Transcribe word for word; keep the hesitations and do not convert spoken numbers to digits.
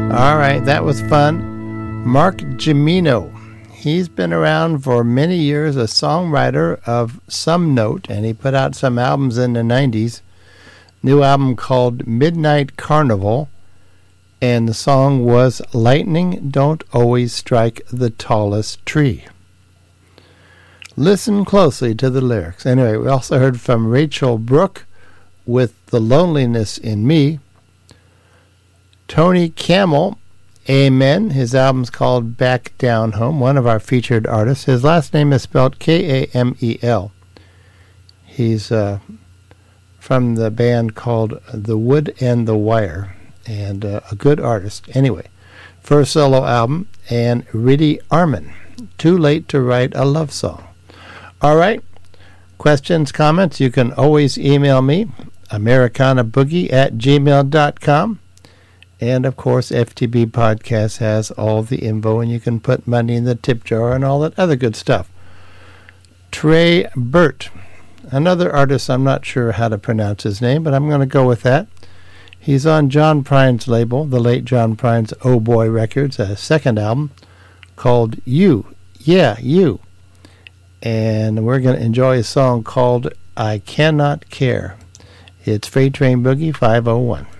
All right, that was fun. Mark Gimino. He's been around for many years, a songwriter of some note, and he put out some albums in the nineties. New album called Midnight Carnival, and the song was Lightning Don't Always Strike the Tallest Tree. Listen closely to the lyrics. Anyway, we also heard from Rachel Brooke with The Loneliness in Me. Tony Camel, Amen. His album's called Back Down Home, one of our featured artists. His last name is spelled K A M E L. He's uh, from the band called The Wood and the Wire, and uh, a good artist. Anyway, first solo album, and Riddy Arman, Too Late to Write a Love Song. All right, questions, comments, you can always email me, americanaboogie at gmail dot com. And, of course, F T B Podcast has all the info, and you can put money in the tip jar and all that other good stuff. Trey Burt, another artist, I'm not sure how to pronounce his name, but I'm going to go with that. He's on John Prine's label, the late John Prine's Oh Boy Records, a second album called You. Yeah, You. And we're going to enjoy a song called I Cannot Care. It's Freight Train Boogie five oh one.